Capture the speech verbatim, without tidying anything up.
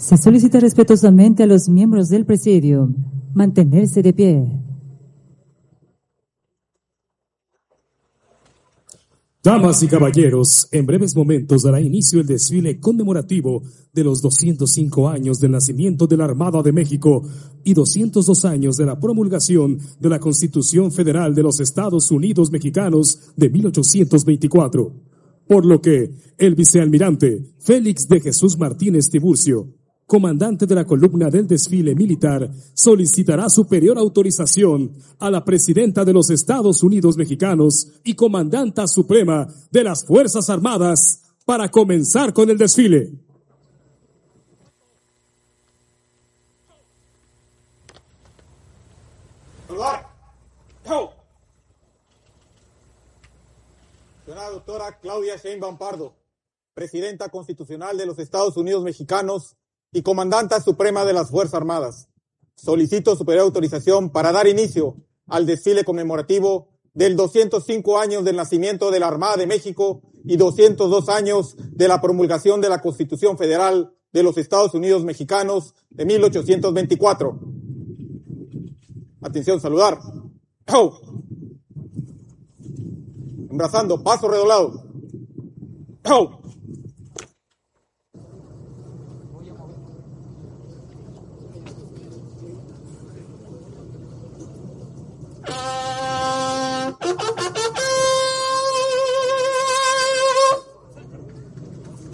Se solicita respetuosamente a los miembros del presidio mantenerse de pie. Damas y caballeros, en breves momentos dará inicio el desfile conmemorativo de los doscientos cinco años del nacimiento de la Armada de México y doscientos dos años de la promulgación de la Constitución Federal de los Estados Unidos Mexicanos de mil ochocientos veinticuatro. Por lo que el vicealmirante Félix de Jesús Martínez Tiburcio, comandante de la columna del desfile militar, solicitará superior autorización a la presidenta de los Estados Unidos Mexicanos y comandanta suprema de las Fuerzas Armadas para comenzar con el desfile. Señora doctora Claudia Sheinbaum Pardo, presidenta constitucional de los Estados Unidos Mexicanos y comandanta suprema de las Fuerzas Armadas. Solicito superior autorización para dar inicio al desfile conmemorativo del doscientos cinco años del nacimiento de la Armada de México y doscientos dos años de la promulgación de la Constitución Federal de los Estados Unidos Mexicanos de mil ochocientos veinticuatro. Atención, saludar. ¡Oh! Embrazando, paso redoblado. ¡Oh!